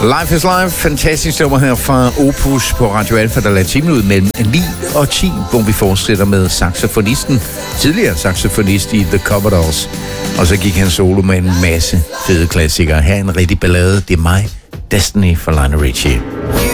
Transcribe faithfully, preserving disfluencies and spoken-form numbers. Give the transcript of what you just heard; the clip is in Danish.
Life is Life, fantastisk nummer her fra Opus på Radio Alfa, der lader timen ud mellem ni og ti, hvor vi fortsætter med saxofonisten, tidligere saxofonist i The Commodores. Og så gik han solo med en masse fede klassikere. Her er en rigtig ballade, det er mig, Destiny for Lionel Richie.